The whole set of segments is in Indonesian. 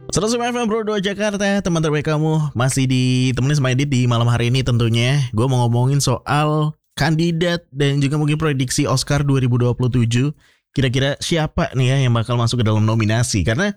105 FM Bro 2 Jakarta, teman terbaik kamu masih ditemenin sama Edit di malam hari ini tentunya. Gue mau ngomongin soal kandidat dan juga mungkin prediksi Oscar 2027. Kira-kira siapa nih ya yang bakal masuk ke dalam nominasi? Karena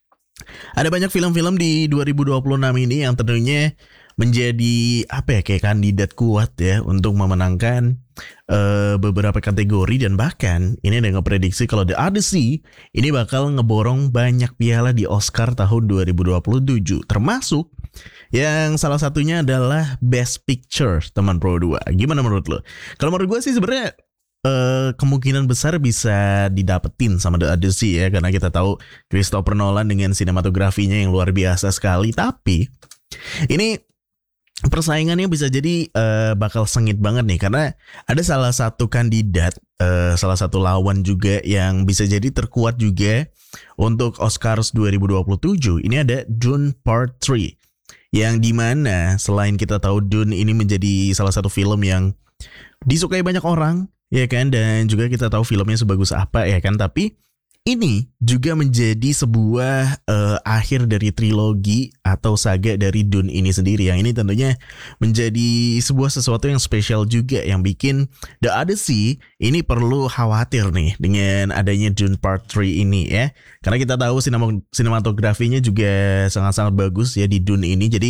ada banyak film-film di 2026 ini yang tentunya menjadi kayak kandidat kuat ya untuk memenangkan beberapa kategori, dan bahkan ini ada yang ngeprediksi kalau The Odyssey ini bakal ngeborong banyak piala di Oscar tahun 2027, termasuk yang salah satunya adalah Best Picture, teman Pro 2. Gimana menurut lo? Kalau menurut gue sih sebenarnya kemungkinan besar bisa didapetin sama The Odyssey ya, karena kita tahu Christopher Nolan dengan sinematografinya yang luar biasa sekali. Tapi ini persaingannya bisa jadi bakal sengit banget nih, karena ada salah satu kandidat, salah satu lawan juga yang bisa jadi terkuat juga untuk Oscars 2027. Ini ada Dune Part 3, yang dimana selain kita tahu Dune ini menjadi salah satu film yang disukai banyak orang, ya kan, dan juga kita tahu filmnya sebagus apa, ya kan, tapi ini juga menjadi sebuah akhir dari trilogi atau saga dari Dune ini sendiri. Yang ini tentunya menjadi sebuah sesuatu yang spesial juga, yang bikin The Odyssey ini perlu khawatir nih dengan adanya Dune Part 3 ini ya. Karena kita tahu sinematografinya juga sangat-sangat bagus ya di Dune ini. Jadi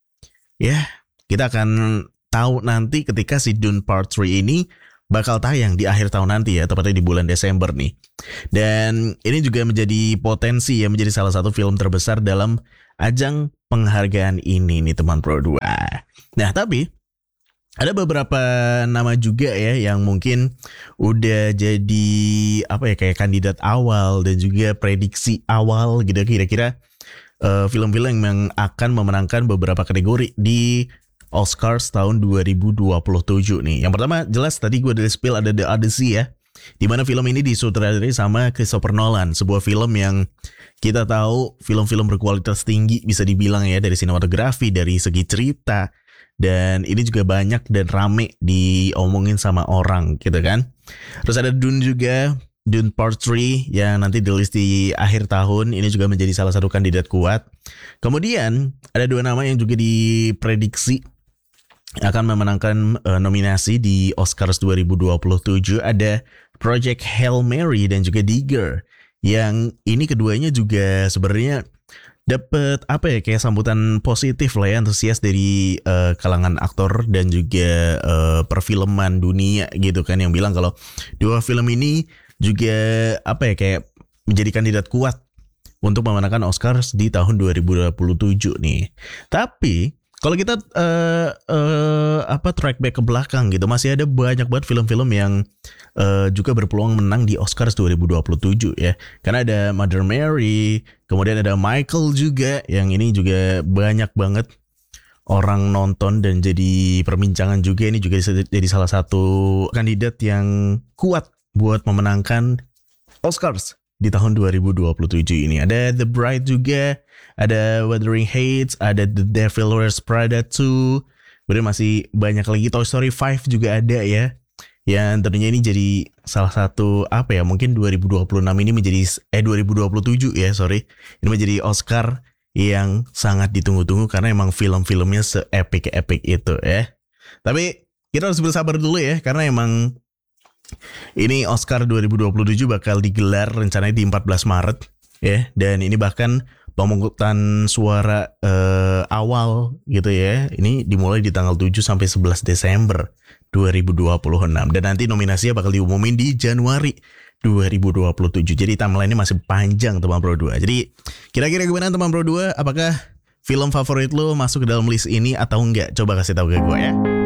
ya kita akan tahu nanti ketika si Dune Part 3 ini bakal tayang di akhir tahun nanti ya, tepatnya di bulan Desember nih. Dan ini juga menjadi potensi ya, menjadi salah satu film terbesar dalam ajang penghargaan ini nih teman Pro 2. Nah tapi ada beberapa nama juga ya yang mungkin udah jadi kayak kandidat awal dan juga prediksi awal gitu, kira-kira film-film yang akan memenangkan beberapa kategori di Oscars tahun 2027 nih. Yang pertama jelas tadi gue udah spill, ada The Odyssey ya, dimana film ini disutradarai sama Christopher Nolan. Sebuah film yang kita tahu film-film berkualitas tinggi bisa dibilang ya, dari sinematografi, dari segi cerita, dan ini juga banyak dan rame diomongin sama orang gitu kan. Terus ada Dune juga, Dune Part 3 yang nanti dirilis di akhir tahun. Ini juga menjadi salah satu kandidat kuat. Kemudian ada dua nama yang juga diprediksi akan memenangkan nominasi di Oscars 2027. Ada Project Hail Mary dan juga Digger, yang ini keduanya juga sebenarnya dapat kayak sambutan positif lah ya, antusias dari kalangan aktor dan juga perfilman dunia gitu kan, yang bilang kalau dua film ini juga kayak menjadi kandidat kuat untuk memenangkan Oscars di tahun 2027 nih. Tapi kalau kita track back ke belakang gitu, masih ada banyak banget film-film yang juga berpeluang menang di Oscars 2027 ya. Karena ada Mother Mary, kemudian ada Michael juga, yang ini juga banyak banget orang nonton dan jadi perbincangan juga. Ini juga jadi salah satu kandidat yang kuat buat memenangkan Oscars di tahun 2027 ini. Ada The Bride juga, ada Wuthering Heights, ada The Devil Wears Prada 2. Kemudian masih banyak lagi, Toy Story 5 juga ada ya. Yang tentunya ini jadi salah satu mungkin 2026 ini menjadi 2027 ya, sorry. Ini menjadi Oscar yang sangat ditunggu-tunggu karena emang film-filmnya se-epic itu ya. Tapi kita harus bersabar dulu ya, karena emang ini Oscar 2027 bakal digelar rencananya di 14 Maret ya. Dan ini bahkan pemungutan suara awal gitu ya, ini dimulai di tanggal 7 sampai 11 Desember 2026. Dan nanti nominasinya bakal diumumin di Januari 2027. Jadi timeline-nya masih panjang teman Pro 2. Jadi kira-kira gimana teman Pro 2? Apakah film favorit lo masuk ke dalam list ini atau enggak? Coba kasih tahu ke gue ya.